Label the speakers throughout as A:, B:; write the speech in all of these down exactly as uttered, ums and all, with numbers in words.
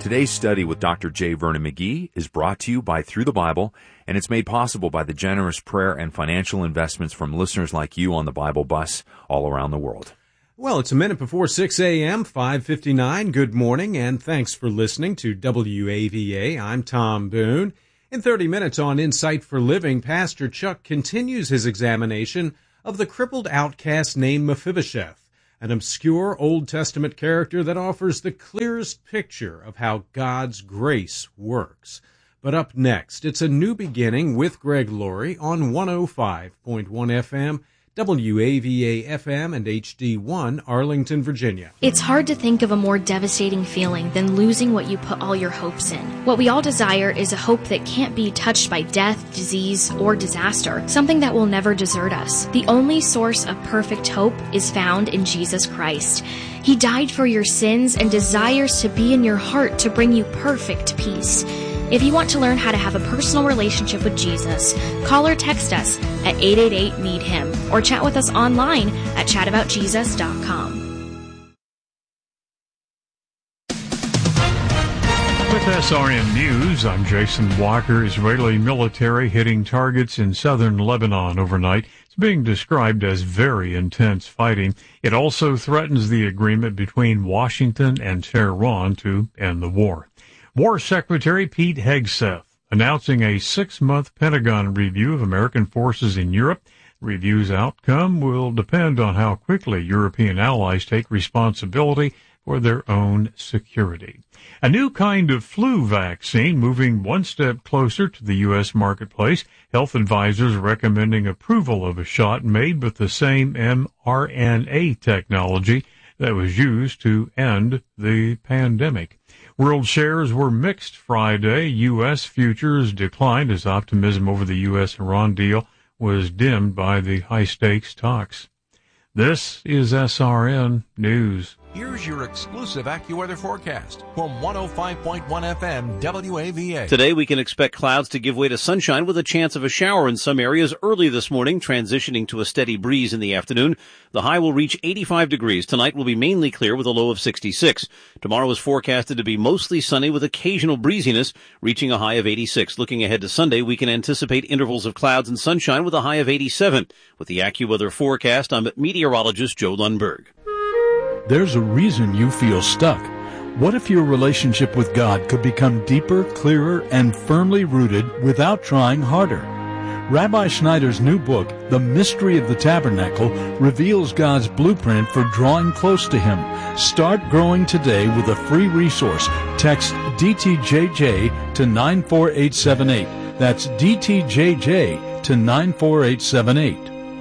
A: Today's study with Doctor J. Vernon McGee is brought to you by Through the Bible, and it's made possible by the generous prayer and financial investments from listeners like you on the Bible Bus all around the world.
B: Well, it's a minute before six a.m., five fifty-nine. Good morning, and thanks for listening to W A V A. I'm Tom Boone. In thirty minutes on Insight for Living, Pastor Chuck continues his examination of the crippled outcast named Mephibosheth, an obscure Old Testament character that offers the clearest picture of how God's grace works. But up next, it's a new beginning with Greg Laurie on one oh five point one F M, W A V A F M, and H D one, Arlington, Virginia.
C: It's hard to think of a more devastating feeling than losing what you put all your hopes in. What we all desire is a hope that can't be touched by death, disease, or disaster, something that will never desert us. The only source of perfect hope is found in Jesus Christ. He died for your sins and desires to be in your heart to bring you perfect peace. If you want to learn how to have a personal relationship with Jesus, call or text us at eight eight eight, need him, or chat with us online at chat about jesus dot com.
D: With S R N News, I'm Jason Walker. Israeli military hitting targets in southern Lebanon overnight. It's being described as very intense fighting. It also threatens the agreement between Washington and Tehran to end the war. War Secretary Pete Hegseth announcing a six-month Pentagon review of American forces in Europe. The review's outcome will depend on how quickly European allies take responsibility for their own security. A new kind of flu vaccine moving one step closer to the U S marketplace. Health advisors recommending approval of a shot made with the same mRNA technology that was used to end the pandemic. World shares were mixed Friday. U S futures declined as optimism over the U S Iran deal was dimmed by the high-stakes talks. This is S R N News.
E: Here's your exclusive AccuWeather forecast from one oh five point one F M W A V A.
F: Today we can expect clouds to give way to sunshine with a chance of a shower in some areas early this morning, transitioning to a steady breeze in the afternoon. The high will reach eighty-five degrees. Tonight will be mainly clear with a low of sixty-six. Tomorrow is forecasted to be mostly sunny with occasional breeziness, reaching a high of eighty-six. Looking ahead to Sunday, we can anticipate intervals of clouds and sunshine with a high of eighty-seven. With the AccuWeather forecast, I'm meteorologist Joe Lundberg.
G: There's a reason you feel stuck. What if your relationship with God could become deeper, clearer, and firmly rooted without trying harder? Rabbi Schneider's new book, The Mystery of the Tabernacle, reveals God's blueprint for drawing close to Him. Start growing today with a free resource. Text D T J J to nine four eight seven eight. That's D T J J to nine four eight seven eight.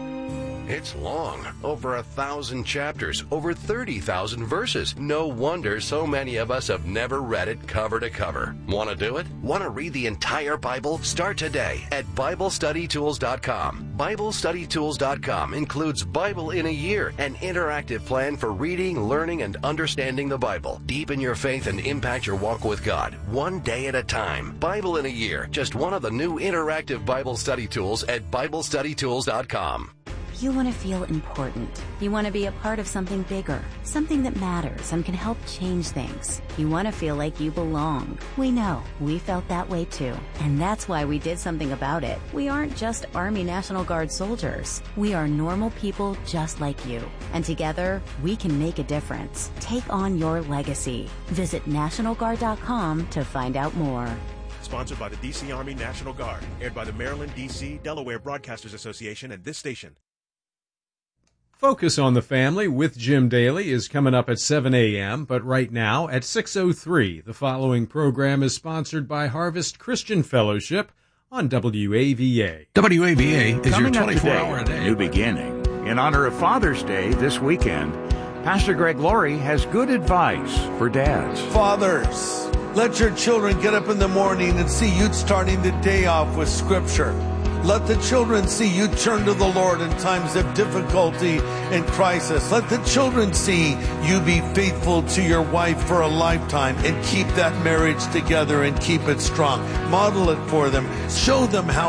H: It's long, over a thousand chapters, over thirty thousand verses. No wonder so many of us have never read it cover to cover. Want to do it? Want to read the entire Bible? Start today at Bible Study Tools dot com. Bible Study Tools dot com includes Bible in a Year, an interactive plan for reading, learning, and understanding the Bible. Deepen your faith and impact your walk with God, one day at a time. Bible in a Year, just one of the new interactive Bible study tools at Bible Study Tools dot com.
I: You want to feel important. You want to be a part of something bigger, something that matters and can help change things. You want to feel like you belong. We know. We felt that way too. And that's why we did something about it. We aren't just Army National Guard soldiers. We are normal people just like you. And together, we can make a difference. Take on your legacy. Visit National Guard dot com to find out more.
J: Sponsored by the D C Army National Guard. Aired by the Maryland, D C, Delaware Broadcasters Association and this station.
B: Focus on the Family with Jim Daly is coming up at seven a.m., but right now at six oh three, the following program is sponsored by Harvest Christian Fellowship on W A V A.
K: W A V A is
L: Coming
K: your twenty-four hour a day.
L: New beginning. In honor of Father's Day this weekend, Pastor Greg Laurie has good advice for dads.
M: Fathers, let your children get up in the morning and see you starting the day off with Scripture. Let the children see you turn to the Lord in times of difficulty and crisis. Let the children see you be faithful to your wife for a lifetime and keep that marriage together and keep it strong. Model it for them. Show them how